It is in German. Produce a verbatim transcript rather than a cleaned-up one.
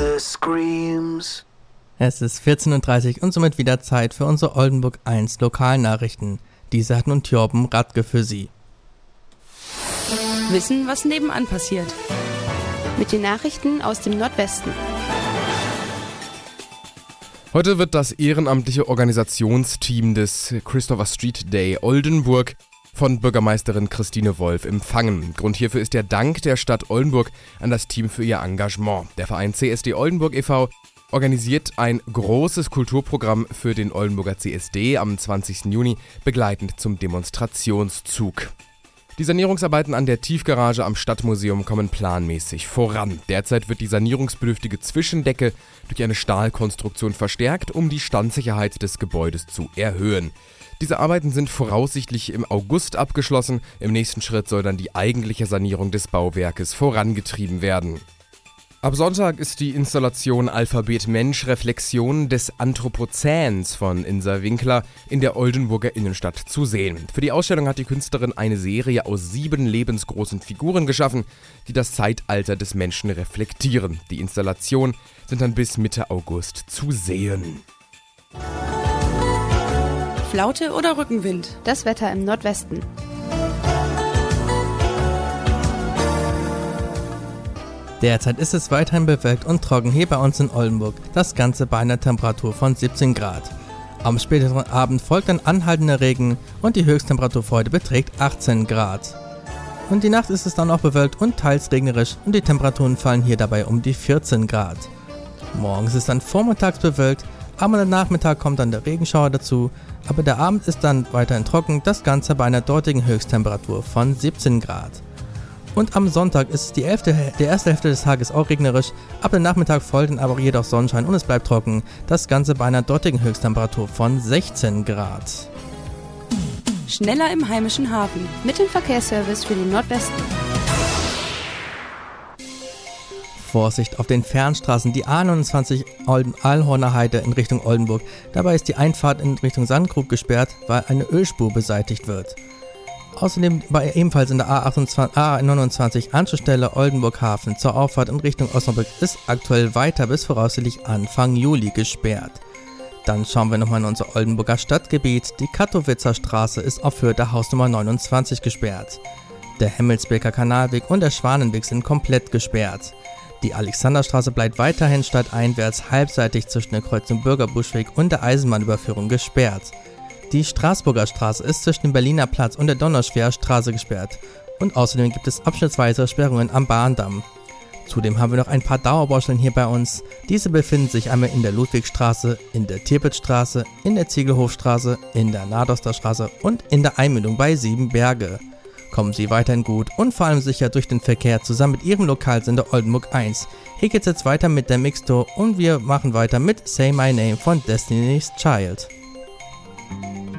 the screams. Es ist vierzehn Uhr dreißig und somit wieder Zeit für unsere Oldenburg eins Lokalnachrichten. Diese hat nun Thorben Radke für Sie. Wissen, was nebenan passiert. Mit den Nachrichten aus dem Nordwesten. Heute wird das ehrenamtliche Organisationsteam des Christopher Street Day Oldenburg von Bürgermeisterin Christine Wolf empfangen. Grund hierfür ist der Dank der Stadt Oldenburg an das Team für ihr Engagement. Der Verein C S D Oldenburg e V organisiert ein großes Kulturprogramm für den Oldenburger C S D am zwanzigsten Juni, begleitend zum Demonstrationszug. Die Sanierungsarbeiten an der Tiefgarage am Stadtmuseum kommen planmäßig voran. Derzeit wird die sanierungsbedürftige Zwischendecke durch eine Stahlkonstruktion verstärkt, um die Standsicherheit des Gebäudes zu erhöhen. Diese Arbeiten sind voraussichtlich im August abgeschlossen. Im nächsten Schritt soll dann die eigentliche Sanierung des Bauwerkes vorangetrieben werden. Ab Sonntag ist die Installation Alphabet Mensch Reflexion des Anthropozäns von Insa Winkler in der Oldenburger Innenstadt zu sehen. Für die Ausstellung hat die Künstlerin eine Serie aus sieben lebensgroßen Figuren geschaffen, die das Zeitalter des Menschen reflektieren. Die Installationen sind dann bis Mitte August zu sehen. Flaute oder Rückenwind? Das Wetter im Nordwesten. Derzeit ist es weiterhin bewölkt und trocken hier bei uns in Oldenburg, das Ganze bei einer Temperatur von siebzehn Grad. Am späteren Abend folgt dann anhaltender Regen und die Höchsttemperatur für heute beträgt achtzehn Grad. Und die Nacht ist es dann auch bewölkt und teils regnerisch und die Temperaturen fallen hier dabei um die vierzehn Grad. Morgens ist dann vormittags bewölkt, aber am Nachmittag kommt dann der Regenschauer dazu, aber der Abend ist dann weiterhin trocken, das Ganze bei einer dortigen Höchsttemperatur von siebzehn Grad. Und am Sonntag ist die, Hälfte, die erste Hälfte des Tages auch regnerisch, ab dem Nachmittag folgt dann aber jedoch Sonnenschein und es bleibt trocken, das Ganze bei einer dortigen Höchsttemperatur von sechzehn Grad. Schneller im heimischen Hafen. Mit dem Verkehrsservice für den Nordwesten. Vorsicht auf den Fernstraßen, die A neunundzwanzig Olden- Allhorner Heide in Richtung Oldenburg. Dabei ist die Einfahrt in Richtung Sandkrug gesperrt, weil eine Ölspur beseitigt wird. Außerdem war ebenfalls in der A neunundzwanzig Anschlussstelle Oldenburg-Hafen zur Auffahrt in Richtung Osnabrück ist aktuell weiter bis voraussichtlich Anfang Juli gesperrt. Dann schauen wir nochmal in unser Oldenburger Stadtgebiet. Die Katowitzer Straße ist auf Hürth Hausnummer neunundzwanzig gesperrt. Der Hemmelsbeker Kanalweg und der Schwanenweg sind komplett gesperrt. Die Alexanderstraße bleibt weiterhin stadteinwärts halbseitig zwischen der Kreuzung Bürgerbuschweg und der Eisenbahnüberführung gesperrt. Die Straßburger Straße ist zwischen dem Berliner Platz und der Donauschwer-Straße gesperrt und außerdem gibt es abschnittsweise Sperrungen am Bahndamm. Zudem haben wir noch ein paar Dauerbaustellen hier bei uns. Diese befinden sich einmal in der Ludwigstraße, in der Tirpitzstraße, in der Ziegelhofstraße, in der Nadosterstraße und in der Einmündung bei Siebenberge. Kommen Sie weiterhin gut und vor allem sicher durch den Verkehr zusammen mit Ihrem Lokalsender Oldenburg eins. Hier geht's jetzt weiter mit der Mixto und wir machen weiter mit Say My Name von Destiny's Child.